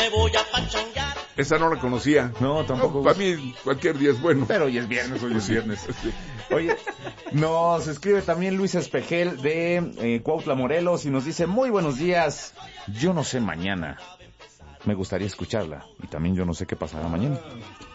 me voy a pachangar. Esa no la conocía. No, tampoco. Para mí cualquier día es bueno. Pero hoy es viernes, Oye, nos escribe también Luis Espejel de Cuautla, Morelos, y nos dice: muy buenos días, yo no sé mañana. Me gustaría escucharla, y también yo no sé qué pasará mañana.